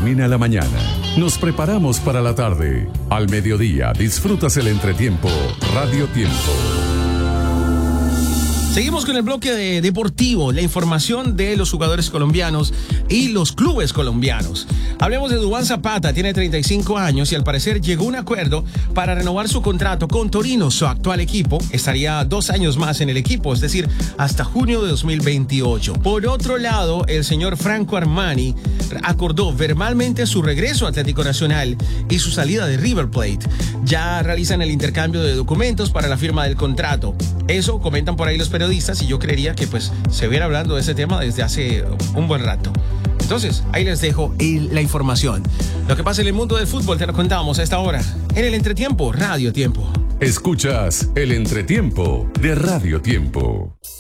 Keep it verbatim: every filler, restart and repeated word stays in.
termina la mañana. Nos preparamos para la tarde. Al mediodía disfrutas el entretiempo Radio Tiempo. Seguimos con el bloque de deportivo, la información de los jugadores colombianos y los clubes colombianos. Hablemos de Duván Zapata, tiene treinta y cinco años y al parecer llegó a un acuerdo para renovar su contrato con Torino, su actual equipo. Estaría dos años más en el equipo, es decir, hasta junio de dos mil veintiocho. Por otro lado, el señor Franco Armani acordó verbalmente su regreso a Atlético Nacional y su salida de River Plate. Ya realizan el intercambio de documentos para la firma del contrato. Eso comentan por ahí los periodistas y yo creería que pues se viene hablando de ese tema desde hace un buen rato. Entonces, ahí les dejo la información. Lo que pasa en el mundo del fútbol te lo contamos a esta hora en el Entretiempo, Radio Tiempo. Escuchas el Entretiempo de Radio Tiempo.